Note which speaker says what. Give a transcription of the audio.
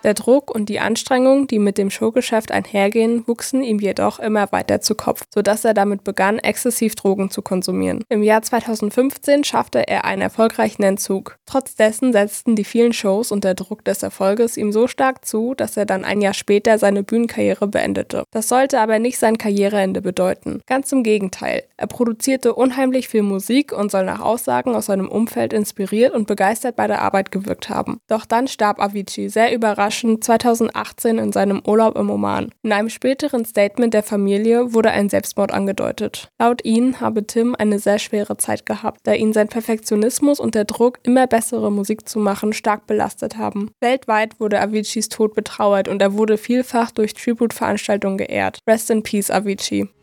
Speaker 1: Der Druck und die Anstrengung, die mit dem Showgeschäft einhergehen, wuchsen ihm jedoch immer weiter zu Kopf, sodass er damit begann, exzessiv Drogen zu konsumieren. Im Jahr 2015 schaffte er einen erfolgreichen Entzug. Trotz dessen setzten die vielen Shows und der Druck des Erfolges ihm so stark zu, dass er dann ein Jahr später seine Bühnenkarriere beendete. Das sollte aber nicht sein Karriereende bedeuten. Ganz im Gegenteil. Er produzierte unheimlich viel Musik und soll nach Aussagen aus seinem Umfeld inspiriert und begeistert bei der Arbeit gewirkt haben. Doch dann starb Avicii sehr überraschend 2018 in seinem Urlaub im Oman. In einem späteren Statement der Familie wurde ein Selbstmord angedeutet. Laut ihnen habe Tim eine sehr schwere Zeit gehabt, da ihn sein Perfektionismus und der Druck, immer bessere Musik zu machen, stark belastet haben. Weltweit wurde Aviciis Tod betrauert und er wurde vielfach durch Tribute-Veranstaltungen geehrt. Rest in Peace, Avicii.